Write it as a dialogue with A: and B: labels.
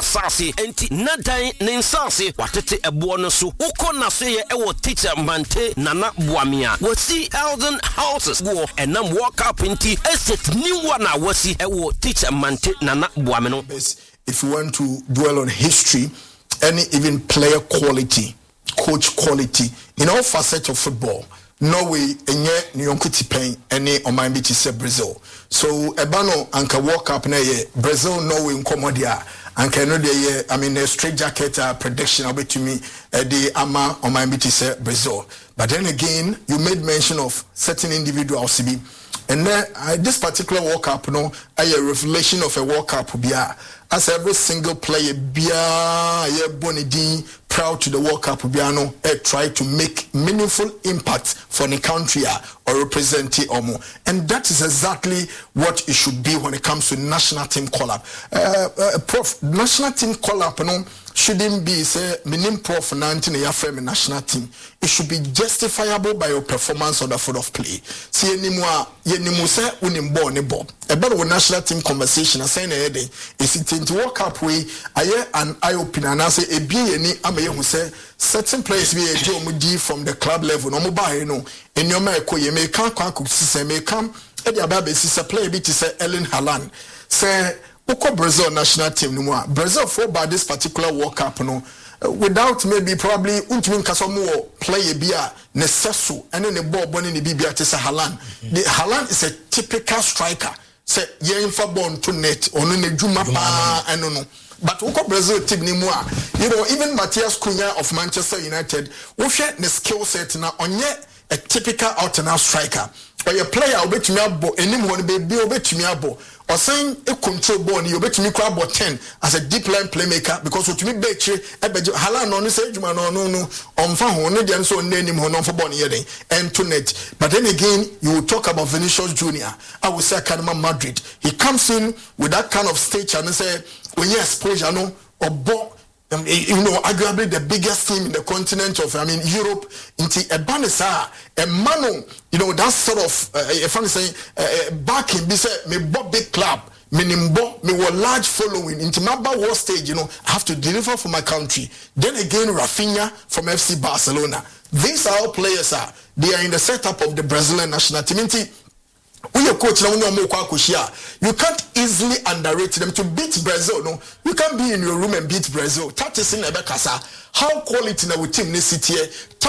A: asase enti nadan ne nsase watete ebo no so uko na so ye ewo teacher Mante Nana Boamia wasi Elden houses wo enam walk up enti estate new one na wasi ewo teacher Mante Nana Boamino.
B: If you want to dwell on history, any even player quality, coach quality in all facets of football, Norway enye nyonkuti pen any oman to say Brazil. So ebano anka walk up na ye Brazil Norway nkomodia anka no de I mean a straight jacket prediction about to me the ama oman to say Brazil. But then again you made mention of certain individuals and then this particular World Cup no a revelation of a World Cup bia as every single player bia bonidi proud to the World Cup bia no try to make meaningful impact for the country or represent it or more. And that is exactly what it should be when it comes to national team call-up. National team call-up no shouldn't be say minim prof 19 year frame national team. It should be justifiable by your performance on the field of play. See anymore ye nimu say unimbo ne bob. About the national team conversation I say na day is it into World Cup way aye an eye opener and I say e bi any amaye who say certain players be a jomudi from the club level no mo buy no in your make ye may can kwaku say may come e dia ba be say play bit say Erling Haaland say Oko Brazil national team no more. Brazil for by this particular World Cup no without maybe probably untimi kasomo play bia necessary and then the ball born the bibia to say Haaland. The Haaland is a typical striker. Say yen for born to net on ne juma pa and no. But Oko Brazil team ni more. You know even Matthias Cunha of Manchester United we share the skill set na onye a typical out and out striker. Or your player obetumi abo anyone be obetumi abo or saying a control ball you obetumi crab 10 as a deep line playmaker because otumi beche ebeje Haaland no say juma no onfa ho ne dem so nanim ho no for ball here den net. But then again you will talk about Vinicius Junior. I will say Academy Madrid. He comes in with that kind of stature and say when you exposure no or ball you know, arguably the biggest team in the continent of, Europe, into a banisa, a mano, you know, that sort of, if I'm saying, back in this, me big club, me were large following, into my war stage, you know, I have to deliver for my country. Then again, Rafinha from FC Barcelona. These are all players, they are in the setup of the Brazilian national team. When your coach you can't easily underrate them. To beat Brazil, no, you can't be in your room and beat Brazil. That is in Ebekasa. How quality na with team this city.